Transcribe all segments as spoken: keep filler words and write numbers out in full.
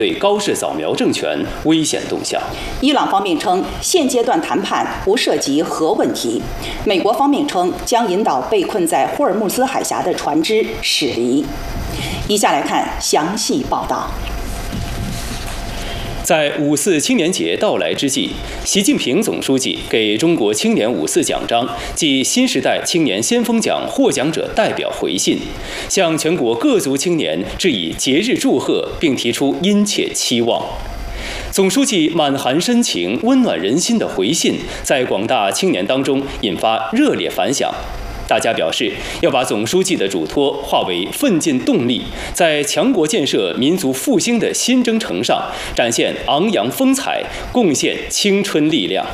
对高市扫描政权危险动向。 伊朗方面称，现阶段谈判不涉及核问题。美国方面称，将引导被困在霍尔木兹海峡的船只驶离。以下来看详细报道。 在五四青年节到来之际，习近平总书记给中国青年五四奖章暨新时代青年先锋奖获奖者代表回信，向全国各族青年致以节日祝贺，并提出殷切期望。总书记满含深情、温暖人心的回信，在广大青年当中引发热烈反响。大家表示要把总书记的嘱托化为奋进动力，在强国建设、民族复兴的新征程上展现昂扬风采，贡献青春力量。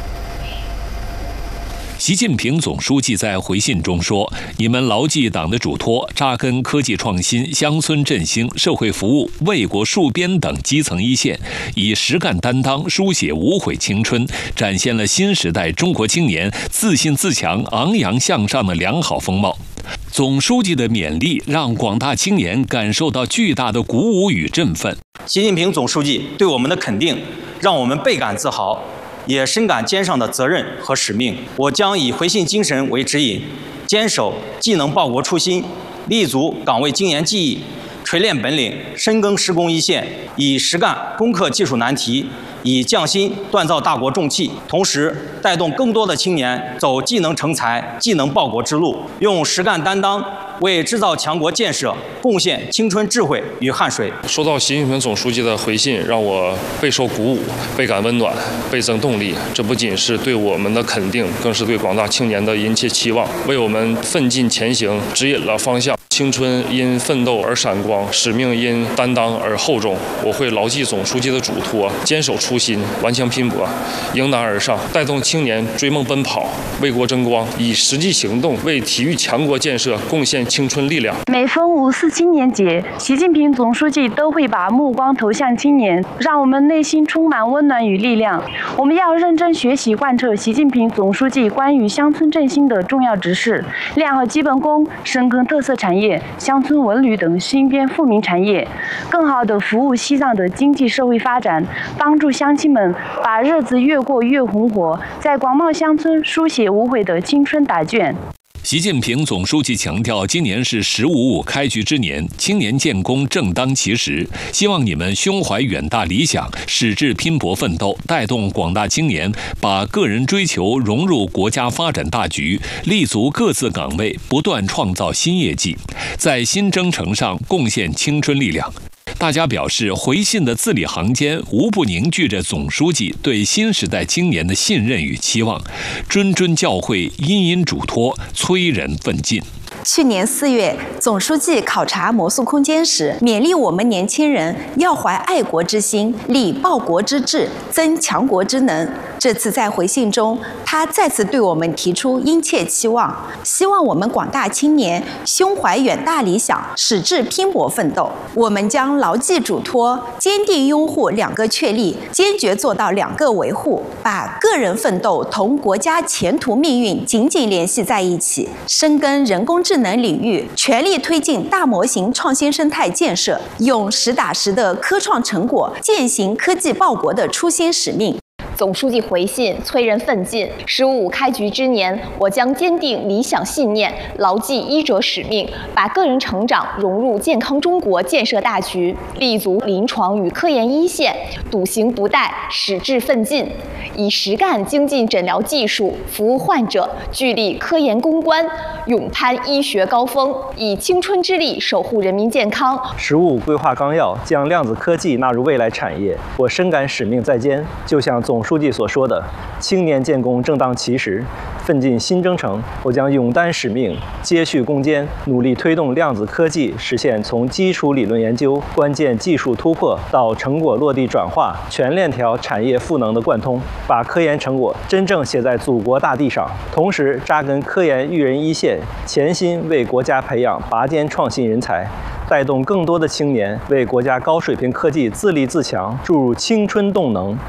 习近平总书记在回信中说：“你们牢记党的嘱托，扎根科技创新、乡村振兴、社会服务、为国戍边等基层一线，以实干担当书写无悔青春，展现了新时代中国青年自信自强、昂扬向上的良好风貌。”总书记的勉励让广大青年感受到巨大的鼓舞与振奋。 习近平总书记对我们的肯定，让我们倍感自豪，也深感肩上的责任和使命。我将以回信精神为指引，坚守技能报国初心，立足岗位经验技艺，锤炼本领，深耕施工一线，以实干攻克技术难题，以匠心锻造大国重器，同时带动更多的青年走技能成才、技能报国之路，用实干担当为制造强国建设贡献青春智慧与汗水。 收到习近平总书记的回信，让我备受鼓舞，倍感温暖，倍增动力。这不仅是对我们的肯定，更是对广大青年的殷切期望，为我们奋进前行指引了方向。青春因奋斗而闪光，使命因担当而厚重。我会牢记总书记的嘱托，坚守初心，顽强拼搏，迎难而上，带动青年追梦奔跑，为国争光，以实际行动为体育强国建设贡献青春力量。 每逢五四青年节，习近平总书记都会把目光投向青年，让我们内心充满温暖与力量。我们要认真学习贯彻习近平总书记关于乡村振兴的重要指示，练好基本功，深耕特色产业、乡村文旅等新编富民产业，更好地服务西藏的经济社会发展，帮助乡亲们把日子越过越红火，在广袤乡村书写无悔的青春答卷。 习近平总书记强调，今年是“十五五”开局之年，青年建功正当其时。希望你们胸怀远大理想，矢志拼搏奋斗，带动广大青年把个人追求融入国家发展大局，立足各自岗位，不断创造新业绩，在新征程上贡献青春力量。大家表示，回信的字里行间无不凝聚着总书记对新时代青年的信任与期望，谆谆教诲，殷殷嘱托，催人奋进。 去年四月，总书记考察魔术空间时，勉励我们年轻人要怀爱国之心，立报国之志，增强国之能。这次在回信中，他再次对我们提出殷切期望，希望我们广大青年胸怀远大理想，矢志拼搏奋斗。我们将牢记嘱托，坚定拥护两个确立，坚决做到两个维护，把个人奋斗同国家前途命运紧紧联系在一起，深耕人工智能领域，全力推进大模型创新生态建设，用实打实的科创成果践行科技报国的初心使命。 总书记回信催人奋进。十五五开局之年，我将坚定理想信念，牢记医者使命，把个人成长融入健康中国建设大局，立足临床与科研一线，笃行不怠，矢志奋进，以实干精进诊疗技术服务患者，聚力科研攻关，勇攀医学高峰，以青春之力守护人民健康。 十五五规划纲要将量子科技纳入未来产业，我深感使命在肩，就像总书记所说的，青年建功正当其时，奋进新征程。我将勇担使命，接续攻坚，努力推动量子科技实现从基础理论研究、关键技术突破到成果落地转化，全链条产业赋能的贯通，把科研成果真正写在祖国大地上。同时，扎根科研育人一线，潜心为国家培养拔尖创新人才，带动更多的青年为国家高水平科技自立自强注入青春动能。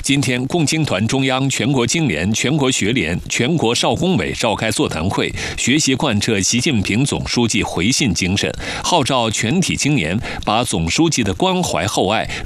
今天，共青团中央、全国青联、全国学联、全国少工委召开座谈会，学习贯彻习近平总书记回信精神，号召全体青年把总书记的关怀厚爱